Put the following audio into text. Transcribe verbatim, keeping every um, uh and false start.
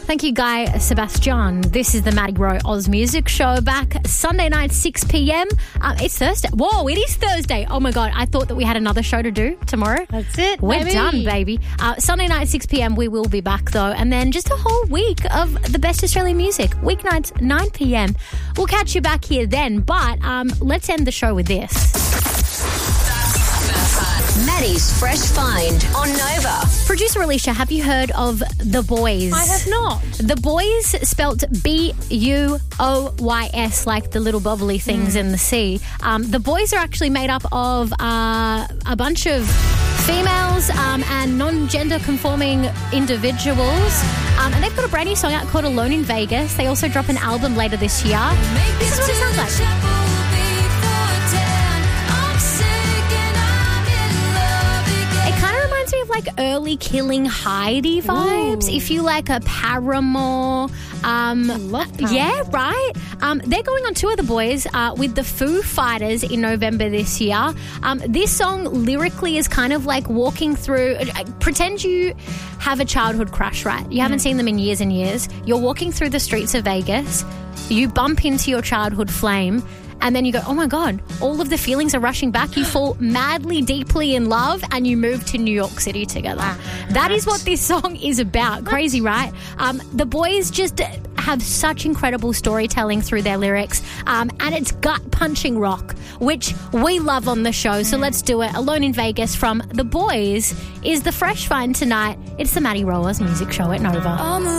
Thank you, Guy Sebastian. This is the Maddie Rowe Oz Music Show, back Sunday night, six p.m. Uh, it's Thursday. Whoa, it is Thursday. Oh, my God. I thought that we had another show to do tomorrow. That's it, We're baby. done, baby. Uh, Sunday night, six p.m. We will be back, though. And then just a whole week of the best Australian music. Weeknights, nine p.m. We'll catch you back here then. But um, let's end the show with this. Maddie's Fresh Find on Nova. Producer Alicia, have you heard of The Boys? I have not. The Boys, spelt B U O Y S, like the little bubbly things mm. in the sea. Um, the Boys are actually made up of uh, a bunch of females um, and non-gender conforming individuals. Um, and they've got a brand new song out called Alone in Vegas. They also drop an album later this year. This is what it sounds like. Like early Killing Heidi vibes. Ooh. If you like a Paramore. Um, I love Paramore. Yeah, right? Um, they're going on tour, The Boys, uh, with the Foo Fighters in November this year. Um, this song lyrically is kind of like walking through, uh, pretend you have a childhood crush, right? You haven't mm. seen them in years and years. You're walking through the streets of Vegas. You bump into your childhood flame. And then you go, oh, my God, all of the feelings are rushing back. You fall madly, deeply in love and you move to New York City together. That is what this song is about. Crazy, right? Um, the Boys just have such incredible storytelling through their lyrics. Um, and it's gut-punching rock, which we love on the show. So let's do it. Alone in Vegas from The Boys is the Fresh Find tonight. It's the Maddie Rowe Oz Music Show at Nova.